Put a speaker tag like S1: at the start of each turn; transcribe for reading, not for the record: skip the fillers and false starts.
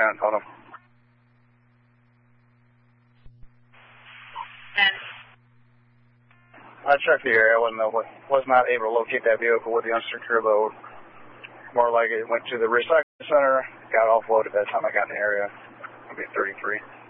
S1: 10, told him.
S2: And?
S1: I checked the area. Was not able to locate that vehicle with the unsecured load. More like it went to the recycling center, got offloaded by the time I got in the area. It'll be 33.